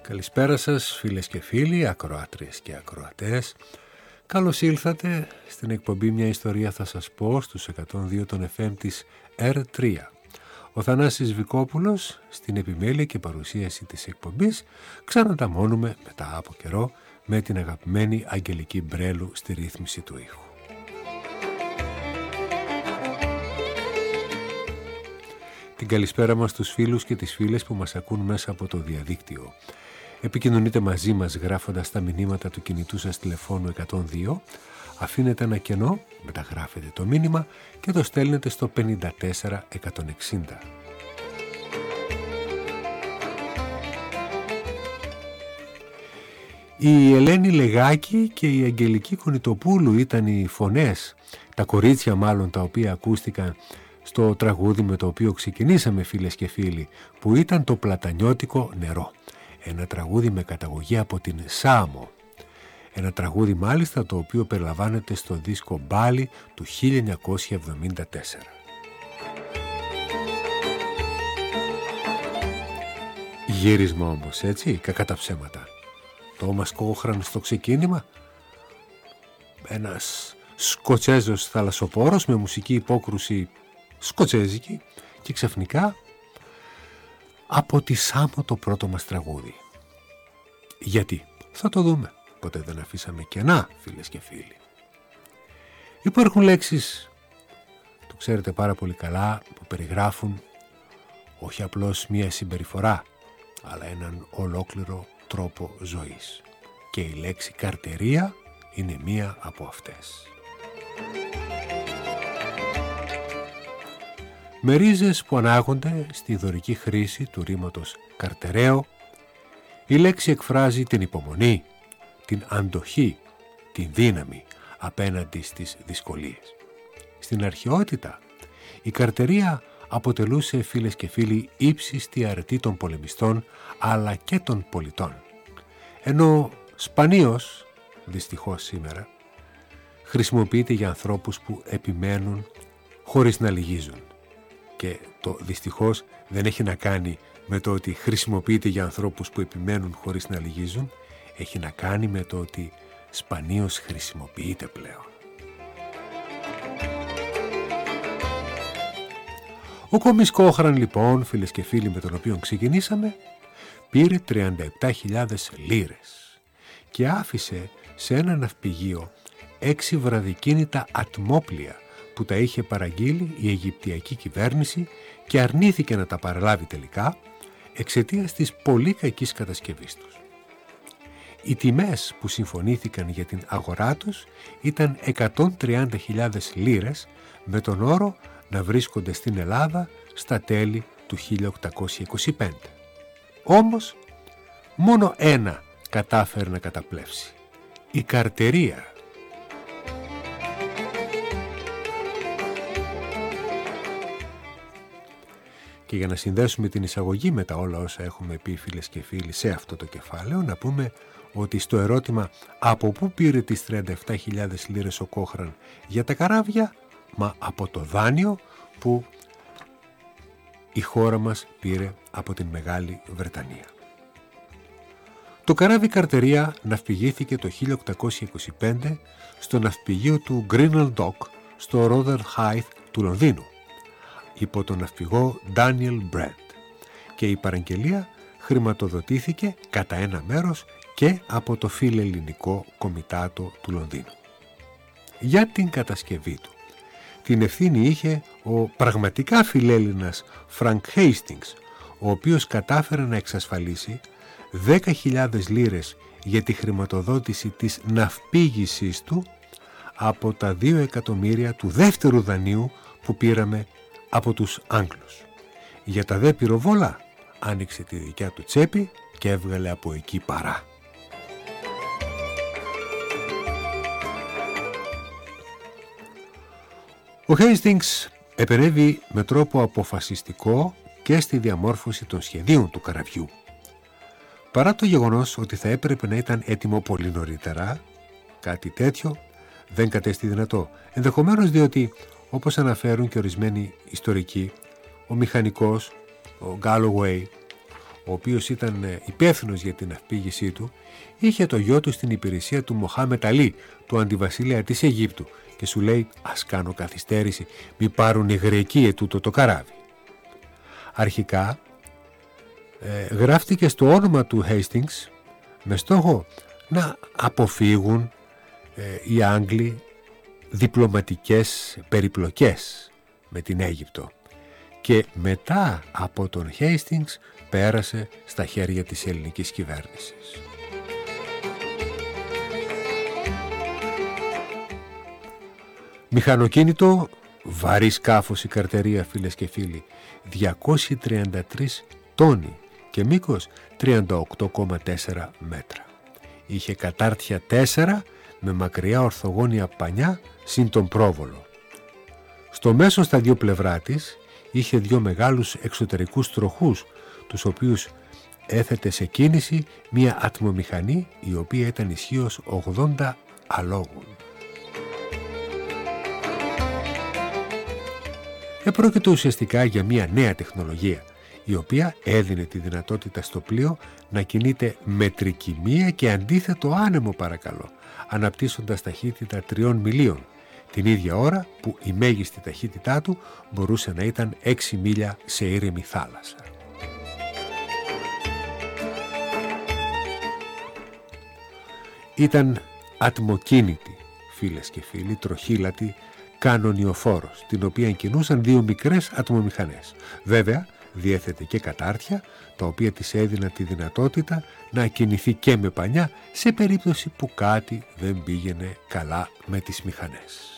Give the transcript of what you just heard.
Καλησπέρα σας φίλες και φίλοι, ακροάτριες και ακροατές. Καλώς ήλθατε στην εκπομπή «Μια ιστορία θα σας πω» στους 102 των FM της R3. Ο Θανάσης Βικόπουλος στην επιμέλεια και παρουσίαση της εκπομπής. Ξαναταμώνουμε μετά από καιρό με την αγαπημένη Αγγελική Μπρέλου στη ρύθμιση του ήχου. Την καλησπέρα μας στους φίλους και τις φίλες που μας ακούν μέσα από το διαδίκτυο. Επικοινωνείτε μαζί μας γράφοντας τα μηνύματα του κινητού σας τηλεφώνου 102, αφήνετε ένα κενό, μεταγράφετε το μήνυμα και το στέλνετε στο 54160. Η Ελένη Λεγάκη και η Αγγελική Κονιτοπούλου ήταν οι φωνές, τα κορίτσια μάλλον, τα οποία ακούστηκαν στο τραγούδι με το οποίο ξεκινήσαμε, φίλες και φίλοι, που ήταν το Πλατανιώτικο νερό. Ένα τραγούδι με καταγωγή από την Σάμο. Ένα τραγούδι μάλιστα το οποίο περιλαμβάνεται στο δίσκο Μπάλι του 1974. Γύρισμα όμως, έτσι, κακά τα ψέματα. Τόμας Κόχραν στο ξεκίνημα. Ένας Σκοτσέζος θαλασσοπόρος με μουσική υπόκρουση σκοτσέζικη και ξαφνικά από τη Σάμο το πρώτο μας τραγούδι. Γιατί? Θα το δούμε. Ποτέ δεν αφήσαμε κενά, φίλες και φίλοι. Υπάρχουν λέξεις, το ξέρετε πάρα πολύ καλά, που περιγράφουν όχι απλώς μία συμπεριφορά, αλλά έναν ολόκληρο τρόπο ζωής. Και η λέξη καρτερία είναι μία από αυτές. Με ρίζες που ανάγονται στη δωρική χρήση του ρήματος καρτεραίο, η λέξη εκφράζει την υπομονή, την αντοχή, την δύναμη απέναντι στις δυσκολίες. Στην αρχαιότητα, η καρτερία αποτελούσε, φίλες και φίλοι, ύψιστη αρετή των πολεμιστών αλλά και των πολιτών. Ενώ σπανίως, δυστυχώς σήμερα, χρησιμοποιείται για ανθρώπους που επιμένουν χωρίς να λυγίζουν. Και το δυστυχώς δεν έχει να κάνει με το ότι χρησιμοποιείται για ανθρώπους που επιμένουν χωρίς να λυγίζουν, έχει να κάνει με το ότι σπανίως χρησιμοποιείται πλέον. Ο Κόμις Κόχραν λοιπόν, φίλες και φίλοι, με τον οποίο ξεκινήσαμε, πήρε 37.000 λίρες και άφησε σε ένα ναυπηγείο 6 βραδικίνητα ατμόπλια που τα είχε παραγγείλει η Αιγυπτιακή κυβέρνηση και αρνήθηκε να τα παραλάβει τελικά εξαιτίας της πολύ κακής κατασκευής τους. Οι τιμές που συμφωνήθηκαν για την αγορά τους ήταν 130.000 λίρες με τον όρο να βρίσκονται στην Ελλάδα στα τέλη του 1825. Όμως μόνο ένα κατάφερε να καταπλέψει: η καρτερία. Και για να συνδέσουμε την εισαγωγή με τα όλα όσα έχουμε πει, φίλες και φίλοι, σε αυτό το κεφάλαιο, να πούμε ότι στο ερώτημα από πού πήρε τις 37.000 λίρες ο Κόχραν για τα καράβια, μα από το δάνειο που η χώρα μας πήρε από την Μεγάλη Βρετανία. Το καράβι καρτερία ναυπηγήθηκε το 1825 στο ναυπηγείο του Grinnell Dock στο Rotherhithe του Λονδίνου υπό τον ναυπηγό Daniel Brent και η παραγγελία χρηματοδοτήθηκε κατά ένα μέρος και από το φιλελληνικό κομιτάτο του Λονδίνου. Για την κατασκευή του την ευθύνη είχε ο πραγματικά φιλέλληνας Frank Hastings, ο οποίος κατάφερε να εξασφαλίσει 10.000 λίρες για τη χρηματοδότηση της ναυπήγησής του από τα 2 εκατομμύρια του δεύτερου δανείου που πήραμε από τους Άγγλους. Για τα δε πυροβόλα άνοιξε τη δικιά του τσέπη και έβγαλε από εκεί παρά. Ο Hastings επενέβη με τρόπο αποφασιστικό και στη διαμόρφωση των σχεδίων του καραβιού. Παρά το γεγονός ότι θα έπρεπε να ήταν έτοιμο πολύ νωρίτερα, κάτι τέτοιο δεν κατέστη δυνατό. Ενδεχομένως διότι, όπως αναφέρουν και ορισμένοι ιστορικοί, ο μηχανικός, ο Galloway, ο οποίος ήταν υπεύθυνος για την αυπήγησή του, είχε το γιο του στην υπηρεσία του Μοχάμετ Αλή, του αντιβασιλέα της Αιγύπτου, και σου λέει «Ας κάνω καθυστέρηση, μη πάρουν οι Γρεκοί ετούτο το καράβι». Αρχικά γράφτηκε στο όνομα του Hastings με στόχο να αποφύγουν οι Άγγλοι διπλωματικές περιπλοκές με την Αίγυπτο, και μετά από τον Hastings πέρασε στα χέρια της ελληνικής κυβέρνησης. Μηχανοκίνητο, βαρύ σκάφος η Καρτερία, φίλες και φίλοι, 233 τόνοι και μήκος 38,4 μέτρα. Είχε κατάρτια 4 με μακριά ορθογώνια πανιά συν τον πρόβολο. Στο μέσο στα δύο πλευρά της είχε 2 μεγάλους εξωτερικούς τροχούς, τους οποίους έθετε σε κίνηση μία ατμομηχανή η οποία ήταν ισχύως 80 αλόγων. Επρόκειτο ουσιαστικά για μία νέα τεχνολογία, η οποία έδινε τη δυνατότητα στο πλοίο να κινείται με τρικυμία και αντίθετο άνεμο, παρακαλώ, αναπτύσσοντας ταχύτητα 3 μιλίων, την ίδια ώρα που η μέγιστη ταχύτητά του μπορούσε να ήταν 6 μίλια σε ήρεμη θάλασσα. Ήταν ατμοκίνητη, φίλες και φίλοι, τροχύλατη κανονιοφόρος, την οποία κινούσαν 2 μικρές ατμομηχανές. Βέβαια, διέθετε και κατάρτια, τα οποία της έδιναν τη δυνατότητα να κινηθεί και με πανιά σε περίπτωση που κάτι δεν πήγαινε καλά με τις μηχανές.